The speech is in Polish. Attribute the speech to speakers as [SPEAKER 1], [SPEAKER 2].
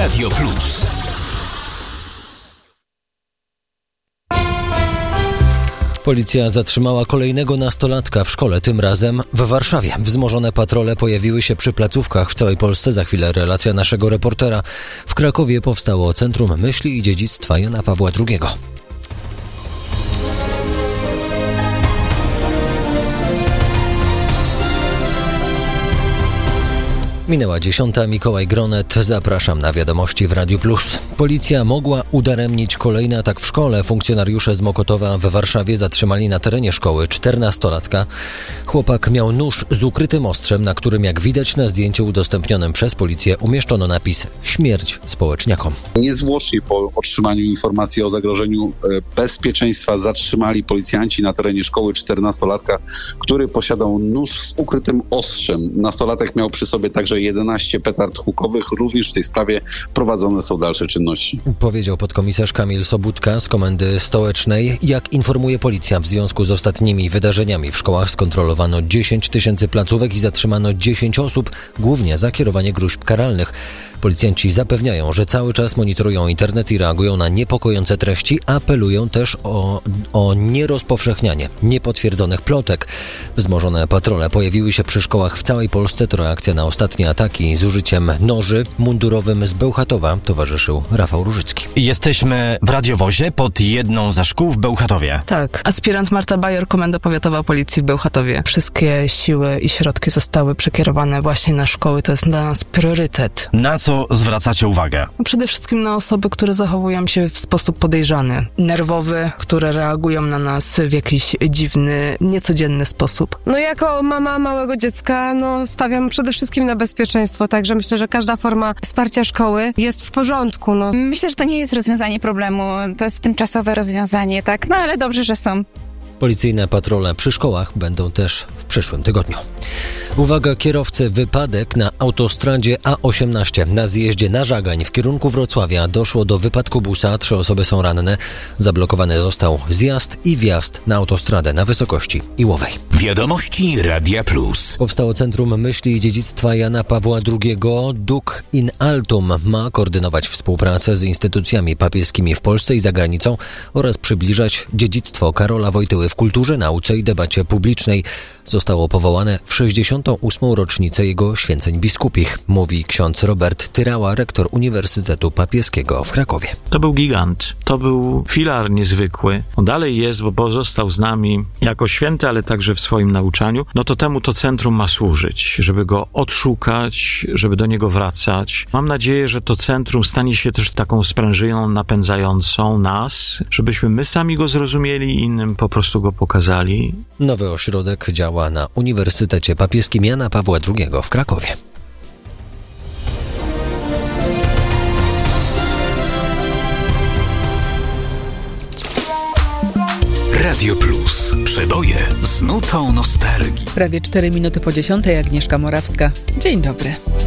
[SPEAKER 1] Radio Plus.
[SPEAKER 2] Policja zatrzymała kolejnego nastolatka w szkole, tym razem w Warszawie. Wzmożone patrole pojawiły się przy placówkach w całej Polsce. Za chwilę relacja naszego reportera. W Krakowie powstało Centrum Myśli i Dziedzictwa Jana Pawła II. Minęła 10. Mikołaj Gronet. Zapraszam na wiadomości w Radiu Plus. Policja mogła udaremnić kolejny atak w szkole. Funkcjonariusze z Mokotowa w Warszawie zatrzymali na terenie szkoły 14-latka. Chłopak miał nóż z ukrytym ostrzem, na którym, jak widać na zdjęciu udostępnionym przez policję, umieszczono napis „Śmierć społeczniakom”.
[SPEAKER 3] Niezwłocznie po otrzymaniu informacji o zagrożeniu bezpieczeństwa zatrzymali policjanci na terenie szkoły 14-latka, który posiadał nóż z ukrytym ostrzem. Nastolatek miał przy sobie także 11 petard hukowych. Również w tej sprawie prowadzone są dalsze czynności.
[SPEAKER 2] Powiedział podkomisarz Kamil Sobudka z Komendy Stołecznej. Jak informuje policja, w związku z ostatnimi wydarzeniami w szkołach skontrolowano 10 000 placówek i zatrzymano 10 osób, głównie za kierowanie gróźb karalnych. Policjanci zapewniają, że cały czas monitorują internet i reagują na niepokojące treści. Apelują też o nierozpowszechnianie niepotwierdzonych plotek. Wzmożone patrole pojawiły się przy szkołach w całej Polsce. To reakcja na ostatnie ataki z użyciem noży. Mundurowym z Bełchatowa towarzyszył Rafał Różycki.
[SPEAKER 4] Jesteśmy w radiowozie pod jedną ze szkół w Bełchatowie.
[SPEAKER 5] Tak. Aspirant Marta Bajor, Komenda Powiatowa Policji w Bełchatowie. Wszystkie siły i środki zostały przekierowane właśnie na szkoły. To jest dla nas priorytet.
[SPEAKER 4] Na co zwracacie uwagę?
[SPEAKER 5] Przede wszystkim na osoby, które zachowują się w sposób podejrzany, nerwowy, które reagują na nas w jakiś dziwny, niecodzienny sposób.
[SPEAKER 6] Jako mama małego dziecka, stawiam przede wszystkim na bezpieczeństwo, także myślę, że każda forma wsparcia szkoły jest w porządku.
[SPEAKER 7] Myślę, że to nie jest rozwiązanie problemu, to jest tymczasowe rozwiązanie, tak? Ale dobrze, że są.
[SPEAKER 2] Policyjne patrole przy szkołach będą też w przyszłym tygodniu. Uwaga, kierowcy, wypadek na autostradzie A18 na zjeździe na Żagań w kierunku Wrocławia. Doszło do wypadku busa, 3 osoby są ranne. Zablokowany został zjazd i wjazd na autostradę na wysokości Iłowej.
[SPEAKER 1] Wiadomości Radia Plus.
[SPEAKER 2] Powstało Centrum Myśli i Dziedzictwa Jana Pawła II. Duc in Altum ma koordynować współpracę z instytucjami papieskimi w Polsce i za granicą oraz przybliżać dziedzictwo Karola Wojtyły w kulturze, nauce i debacie publicznej. Zostało powołane w 68. rocznicę jego święceń biskupich, mówi ksiądz Robert Tyrała, rektor Uniwersytetu Papieskiego w Krakowie.
[SPEAKER 8] To był gigant, to był filar niezwykły. On dalej jest, bo pozostał z nami jako święty, ale także w swoim nauczaniu. To temu to centrum ma służyć, żeby go odszukać, żeby do niego wracać. Mam nadzieję, że to centrum stanie się też taką sprężyną napędzającą nas, żebyśmy my sami go zrozumieli i innym po prostu go pokazali.
[SPEAKER 2] Nowy ośrodek działa na Uniwersytecie Papieskim Jana Pawła II w Krakowie.
[SPEAKER 1] Radio Plus. Przeboje z nutą nostalgii.
[SPEAKER 9] Prawie 4 minuty po 10:00. Agnieszka Morawska. Dzień dobry.